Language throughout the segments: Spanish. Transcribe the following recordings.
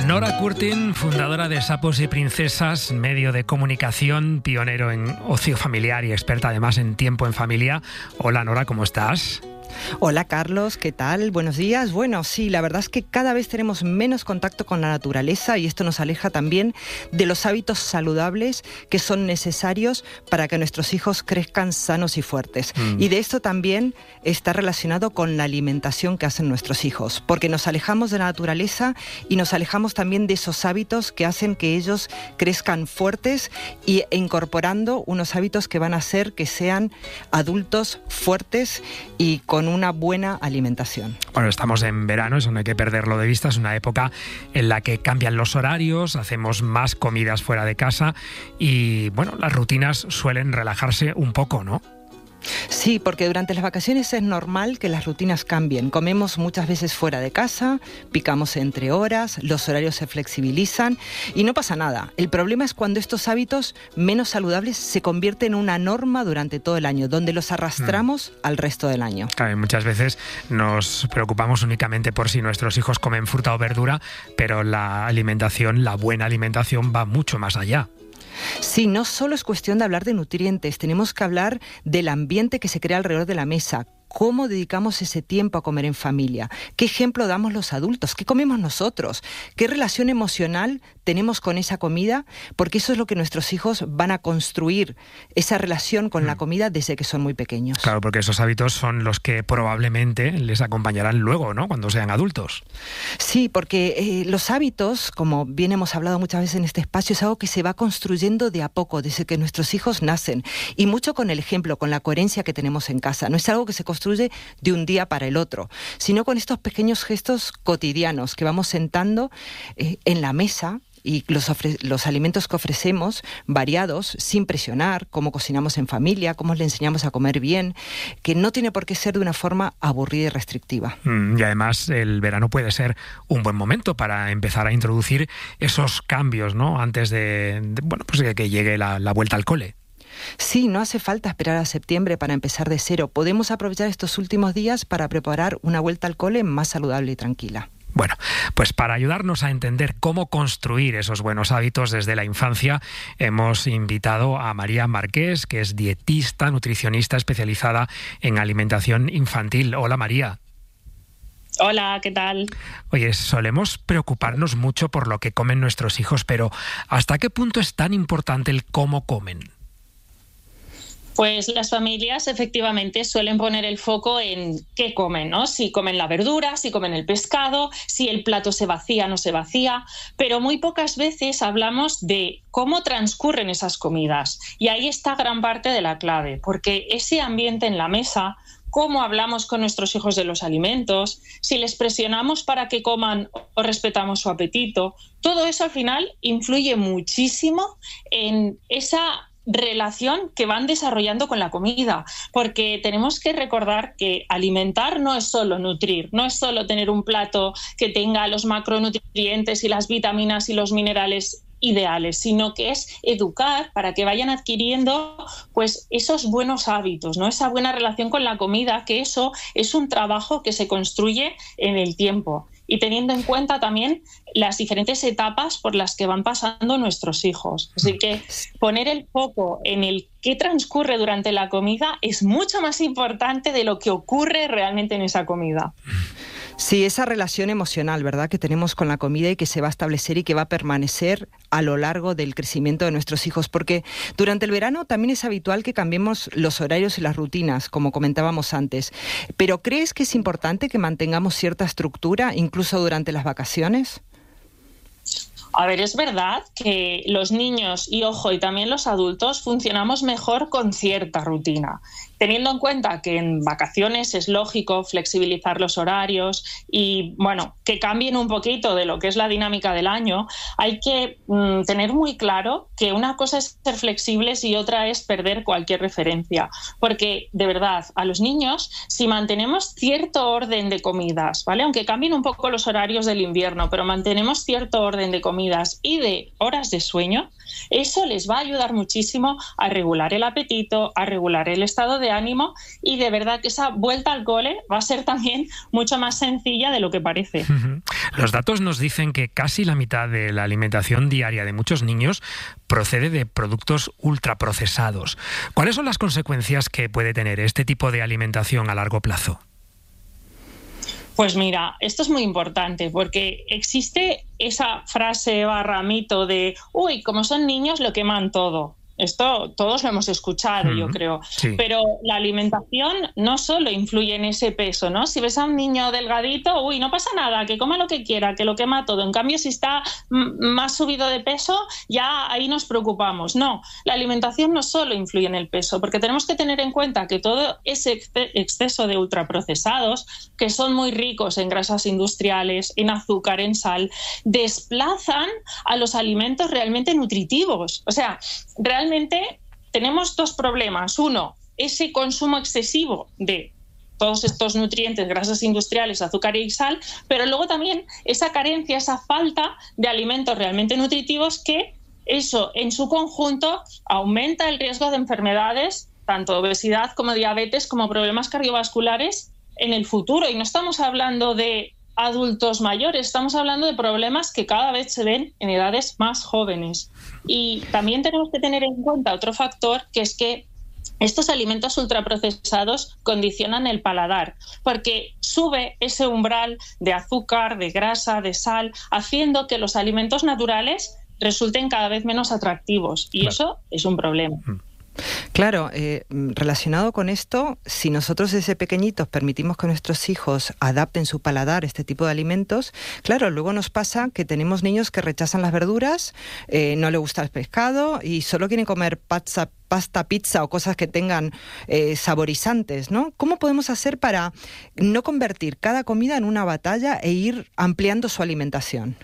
Nora Curtin, fundadora de Sapos y Princesas, medio de comunicación, pionero en ocio familiar y experta además en tiempo en familia. Hola Nora, ¿cómo estás? Hola Carlos, ¿qué tal? Buenos días. Bueno, sí, la verdad es que cada vez tenemos menos contacto con la naturaleza y esto nos aleja también de los hábitos saludables que son necesarios para que nuestros hijos crezcan sanos y fuertes. Y de esto también está relacionado con la alimentación que hacen nuestros hijos, porque nos alejamos de la naturaleza y nos alejamos también de esos hábitos que hacen que ellos crezcan fuertes e incorporando unos hábitos que van a hacer que sean adultos fuertes y con una buena alimentación. Bueno, estamos en verano, eso no hay que perderlo de vista, es una época en la que cambian los horarios, hacemos más comidas fuera de casa y, bueno, las rutinas suelen relajarse un poco, ¿no? Sí, porque durante las vacaciones es normal que las rutinas cambien. Comemos muchas veces fuera de casa, picamos entre horas, los horarios se flexibilizan y no pasa nada. El problema es cuando estos hábitos menos saludables se convierten en una norma durante todo el año, donde los arrastramos al resto del año. Claro, muchas veces nos preocupamos únicamente por si nuestros hijos comen fruta o verdura, pero la alimentación, la buena alimentación va mucho más allá. Sí, no solo es cuestión de hablar de nutrientes, tenemos que hablar del ambiente que se crea alrededor de la mesa. ¿Cómo dedicamos ese tiempo a comer en familia? ¿Qué ejemplo damos los adultos? ¿Qué comemos nosotros? ¿Qué relación emocional tenemos con esa comida? Porque eso es lo que nuestros hijos van a construir, esa relación con la comida desde que son muy pequeños. Claro, porque esos hábitos son los que probablemente les acompañarán luego, ¿no?, cuando sean adultos. Sí, porque los hábitos, como bien hemos hablado muchas veces en este espacio, es algo que se va construyendo de a poco, desde que nuestros hijos nacen. Y mucho con el ejemplo, con la coherencia que tenemos en casa. No es algo que se construye de un día para el otro, sino con estos pequeños gestos cotidianos que vamos sentando en la mesa y los alimentos que ofrecemos variados, sin presionar, cómo cocinamos en familia, cómo le enseñamos a comer bien, que no tiene por qué ser de una forma aburrida y restrictiva. Y además el verano puede ser un buen momento para empezar a introducir esos cambios, ¿no?, antes de que llegue la vuelta al cole. Sí, no hace falta esperar a septiembre para empezar de cero. Podemos aprovechar estos últimos días para preparar una vuelta al cole más saludable y tranquila. Bueno, pues para ayudarnos a entender cómo construir esos buenos hábitos desde la infancia, hemos invitado a María Marqués, que es dietista, nutricionista especializada en alimentación infantil. Hola, María. Hola, ¿qué tal? Oye, solemos preocuparnos mucho por lo que comen nuestros hijos, pero ¿hasta qué punto es tan importante el cómo comen? Pues las familias efectivamente suelen poner el foco en qué comen, ¿no? Si comen la verdura, si comen el pescado, si el plato se vacía o no se vacía, pero muy pocas veces hablamos de cómo transcurren esas comidas. Y ahí está gran parte de la clave, porque ese ambiente en la mesa, cómo hablamos con nuestros hijos de los alimentos, si les presionamos para que coman o respetamos su apetito, todo eso al final influye muchísimo en esa relación que van desarrollando con la comida, porque tenemos que recordar que alimentar no es solo nutrir, no es solo tener un plato que tenga los macronutrientes y las vitaminas y los minerales ideales, sino que es educar para que vayan adquiriendo pues esos buenos hábitos, ¿no? Esa buena relación con la comida, que eso es un trabajo que se construye en el tiempo y teniendo en cuenta también las diferentes etapas por las que van pasando nuestros hijos. Así que poner el foco en el qué transcurre durante la comida es mucho más importante de lo que ocurre realmente en esa comida. Sí, esa relación emocional, ¿verdad?, que tenemos con la comida y que se va a establecer y que va a permanecer a lo largo del crecimiento de nuestros hijos, porque durante el verano también es habitual que cambiemos los horarios y las rutinas, como comentábamos antes. ¿Pero crees que es importante que mantengamos cierta estructura incluso durante las vacaciones? A ver, es verdad que los niños y también los adultos funcionamos mejor con cierta rutina. Teniendo en cuenta que en vacaciones es lógico flexibilizar los horarios y, que cambien un poquito de lo que es la dinámica del año, hay que tener muy claro que una cosa es ser flexibles y otra es perder cualquier referencia. Porque, de verdad, a los niños, si mantenemos cierto orden de comidas, ¿vale?, aunque cambien un poco los horarios del invierno, pero mantenemos cierto orden de comidas y de horas de sueño, Eso les va a ayudar muchísimo a regular el apetito, a regular el estado de ánimo, y de verdad que esa vuelta al cole va a ser también mucho más sencilla de lo que parece. Los datos nos dicen que casi la mitad de la alimentación diaria de muchos niños procede de productos ultraprocesados. ¿Cuáles son las consecuencias que puede tener este tipo de alimentación a largo plazo? Pues mira, esto es muy importante porque existe esa frase barra mito de uy, como son niños lo queman todo. Esto todos lo hemos escuchado, yo creo. Sí. Pero la alimentación no solo influye en ese peso, ¿no? Si ves a un niño delgadito, uy, no pasa nada, que coma lo que quiera, que lo quema todo. En cambio, si está más subido de peso, ya ahí nos preocupamos. No, la alimentación no solo influye en el peso, porque tenemos que tener en cuenta que todo ese exceso de ultraprocesados, que son muy ricos en grasas industriales, en azúcar, en sal, desplazan a los alimentos realmente nutritivos. O sea, realmente tenemos dos problemas. Uno, ese consumo excesivo de todos estos nutrientes, grasas industriales, azúcar y sal, pero luego también esa carencia, esa falta de alimentos realmente nutritivos, que eso en su conjunto aumenta el riesgo de enfermedades, tanto obesidad como diabetes, como problemas cardiovasculares en el futuro. Y no estamos hablando de adultos mayores, estamos hablando de problemas que cada vez se ven en edades más jóvenes. Y también tenemos que tener en cuenta otro factor, que es que estos alimentos ultraprocesados condicionan el paladar, porque sube ese umbral de azúcar, de grasa, de sal, haciendo que los alimentos naturales resulten cada vez menos atractivos. Y eso es un problema. Claro, relacionado con esto, si nosotros desde pequeñitos permitimos que nuestros hijos adapten su paladar a este tipo de alimentos, claro, luego nos pasa que tenemos niños que rechazan las verduras, no les gusta el pescado y solo quieren comer pasta, pizza o cosas que tengan saborizantes, ¿no? ¿Cómo podemos hacer para no convertir cada comida en una batalla e ir ampliando su alimentación?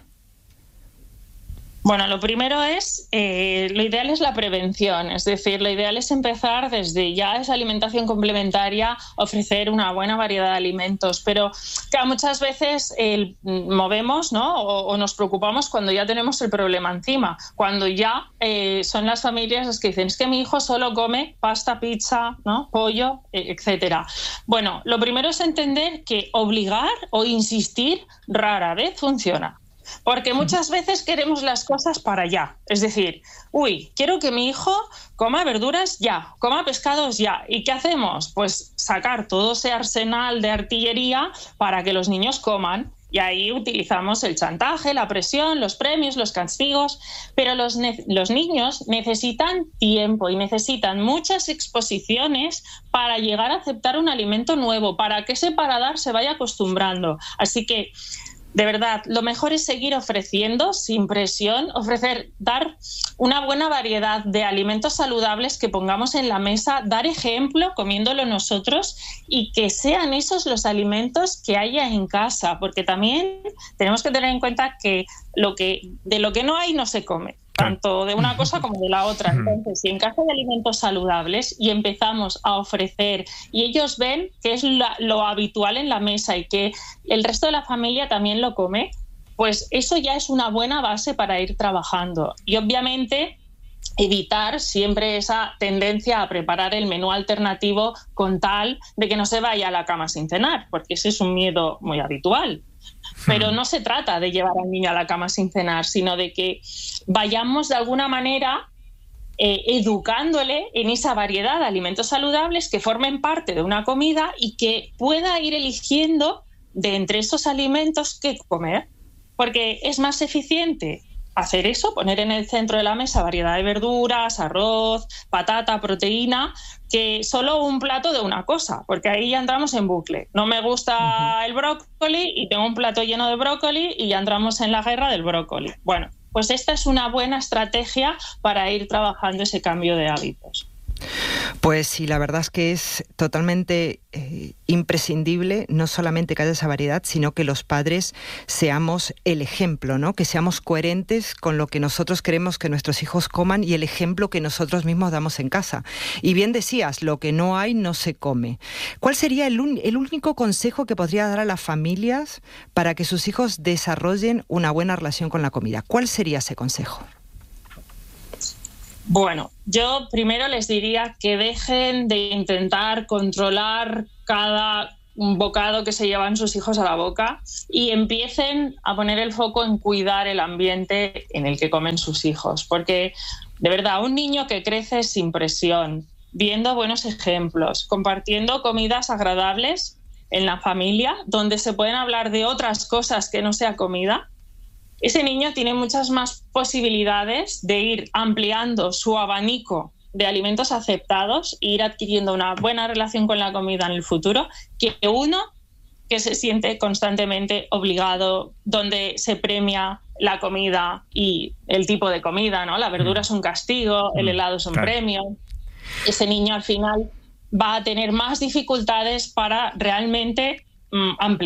Bueno, lo primero es, lo ideal es la prevención, es decir, lo ideal es empezar desde ya esa alimentación complementaria, ofrecer una buena variedad de alimentos, pero claro, muchas veces movemos, ¿no? o nos preocupamos cuando ya tenemos el problema encima, cuando ya son las familias las que dicen, es que mi hijo solo come pasta, pizza, ¿no? Pollo, etcétera. Bueno, lo primero es entender que obligar o insistir rara vez funciona. Porque muchas veces queremos las cosas para ya. Es decir, quiero que mi hijo coma verduras ya, coma pescados ya. ¿Y qué hacemos? Pues sacar todo ese arsenal de artillería para que los niños coman. Y ahí utilizamos el chantaje, la presión, los premios, los castigos. Pero los niños necesitan tiempo y necesitan muchas exposiciones para llegar a aceptar un alimento nuevo, para que ese paladar se vaya acostumbrando. Así que, de verdad, lo mejor es seguir ofreciendo sin presión, dar una buena variedad de alimentos saludables que pongamos en la mesa, dar ejemplo comiéndolo nosotros y que sean esos los alimentos que haya en casa, porque también tenemos que tener en cuenta que de lo que no hay no se come, tanto de una cosa como de la otra. Entonces, si en casa hay alimentos saludables y empezamos a ofrecer y ellos ven que es lo habitual en la mesa y que el resto de la familia también lo come, pues eso ya es una buena base para ir trabajando. Y obviamente evitar siempre esa tendencia a preparar el menú alternativo con tal de que no se vaya a la cama sin cenar, porque ese es un miedo muy habitual. Pero no se trata de llevar al niño a la cama sin cenar, sino de que vayamos de alguna manera educándole en esa variedad de alimentos saludables que formen parte de una comida y que pueda ir eligiendo de entre esos alimentos qué comer. Porque es más eficiente hacer eso, poner en el centro de la mesa variedad de verduras, arroz, patata, proteína, que solo un plato de una cosa, porque ahí ya entramos en bucle. No me gusta el brócoli y tengo un plato lleno de brócoli y ya entramos en la guerra del brócoli. Bueno, pues esta es una buena estrategia para ir trabajando ese cambio de hábitos. Pues sí, la verdad es que es totalmente imprescindible no solamente que haya esa variedad, sino que los padres seamos el ejemplo, ¿no? Que seamos coherentes con lo que nosotros queremos que nuestros hijos coman y el ejemplo que nosotros mismos damos en casa. Y bien decías, lo que no hay no se come. ¿Cuál sería el único consejo que podría dar a las familias para que sus hijos desarrollen una buena relación con la comida? ¿Cuál sería ese consejo? Bueno, yo primero les diría que dejen de intentar controlar cada bocado que se llevan sus hijos a la boca y empiecen a poner el foco en cuidar el ambiente en el que comen sus hijos. Porque, de verdad, un niño que crece sin presión, viendo buenos ejemplos, compartiendo comidas agradables en la familia, donde se pueden hablar de otras cosas que no sea comida, ese niño tiene muchas más posibilidades de ir ampliando su abanico de alimentos aceptados e ir adquiriendo una buena relación con la comida en el futuro, que uno que se siente constantemente obligado, donde se premia la comida y el tipo de comida, ¿no? La verdura es un castigo, el helado es un premio. Ese niño al final va a tener más dificultades para realmente ampliar